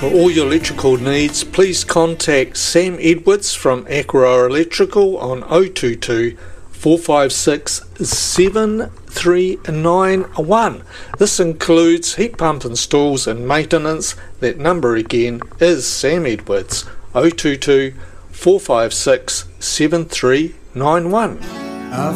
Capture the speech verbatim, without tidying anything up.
For all your electrical needs, please contact Sam Edwards from Aquaroa Electrical on oh two two, four five six, seven three nine one. This includes heat pump installs and maintenance. That number again is Sam Edwards, oh two two, four five six, seven three nine one.